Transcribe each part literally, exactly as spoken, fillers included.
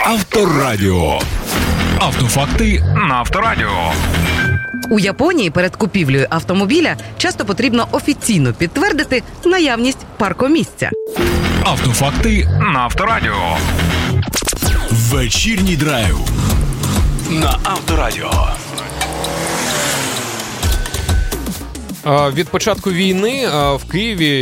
Авторадіо. Автофакти на Авторадіо. У Японії перед купівлею автомобіля часто потрібно офіційно підтвердити наявність паркомісця. Автофакти на Авторадіо. Вечірній драйв на Авторадіо. Від початку війни в Києві,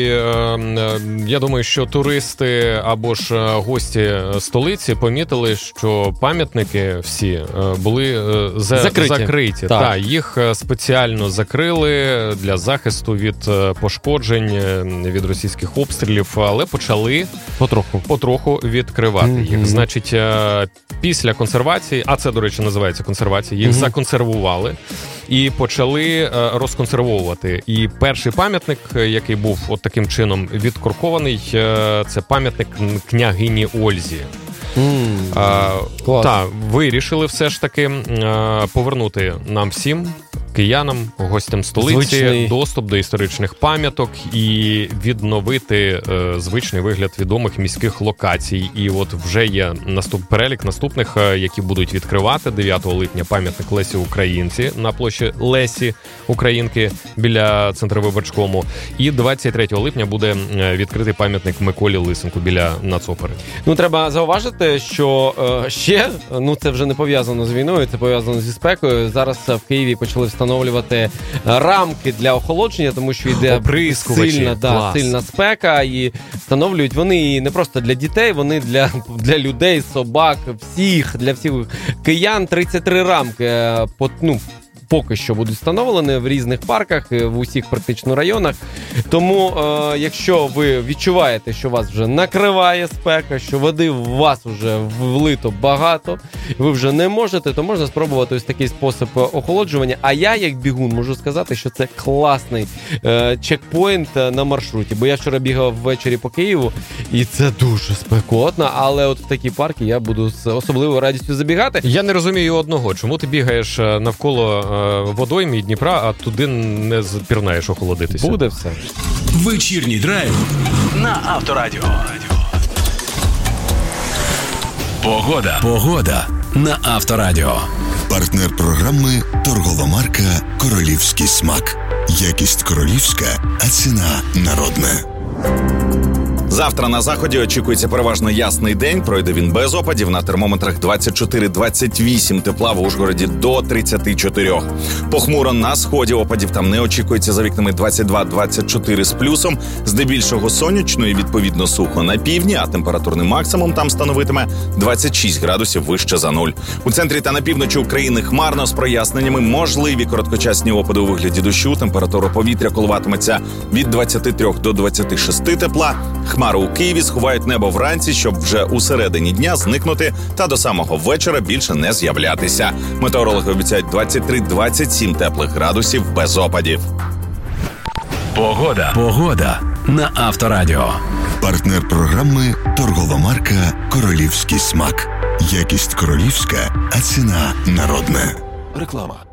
я думаю, що туристи або ж гості столиці помітили, що пам'ятники всі були за... закриті. закриті. Так. Так, їх спеціально закрили для захисту від пошкоджень, від російських обстрілів, але почали потроху, потроху відкривати mm-hmm. їх. Значить, після консервації, а це, до речі, називається консервація, їх mm-hmm. законсервували і почали розконсервовувати. І перший пам'ятник, який був от таким чином відкоркований, це пам'ятник княгині Ользі. Mm, а, та, вирішили все ж таки повернути нам всім, киянам, гостям столиці, звичний доступ до історичних пам'яток і відновити е, звичний вигляд відомих міських локацій. І от вже є наступ, перелік наступних, е, які будуть відкривати. дев'ятого липня пам'ятник Лесі Українці на площі Лесі Українки біля Центрвиборчкому. І двадцять третього липня буде відкритий пам'ятник Миколі Лисенку біля Нацопери. Ну, треба зауважити, що е, ще, ну це вже не пов'язано з війною, це пов'язано зі спекою. Зараз в Києві почали встановлювати встановлювати рамки для охолодження, тому що йде сильна, да, сильна спека, і встановлюють вони не просто для дітей, вони для, для людей, собак, всіх, для всіх киян. тридцять три рамки, ну, поки що будуть встановлені в різних парках, в усіх практично районах. Тому, е, якщо ви відчуваєте, що вас вже накриває спека, що води в вас вже влито багато, ви вже не можете, то можна спробувати ось такий спосіб охолоджування. А я, як бігун, можу сказати, що це класний е, чекпоінт на маршруті. Бо я вчора бігав ввечері по Києву, і це дуже спекотно, але от в такі парки я буду з особливою радістю забігати. Я не розумію одного. Чому ти бігаєш навколо водоймі Дніпра, а туди не запірнаєш охолодитися? Буде все. Вечірній драйв на Авторадіо. Погода. Погода на Авторадіо. Партнер програми торгова марка «Королівський смак». Якість королівська, а ціна народна. Завтра на заході очікується переважно ясний день. Пройде він без опадів. На термометрах двадцять чотири двадцять вісім, тепла в Ужгороді до тридцять чотири. Похмуро на сході, опадів там не очікується, за вікнами двадцять два двадцять чотири з плюсом. Здебільшого сонячно і відповідно сухо на півдні, а температурний максимум там становитиме двадцять шість градусів вище за нуль. У центрі та на півночі України хмарно з проясненнями, можливі короткочасні опади у вигляді дощу. Температура повітря коливатиметься від двадцять три до двадцять шість тепла. Хмари у Києві сховають небо вранці, щоб вже у середині дня зникнути та до самого вечора більше не з'являтися. Метеорологи обіцяють двадцять три двадцять сім теплих градусів без опадів. Погода. Погода на Авторадіо. Партнер програми торгова марка «Королівський смак». Якість королівська, а ціна народна. Реклама.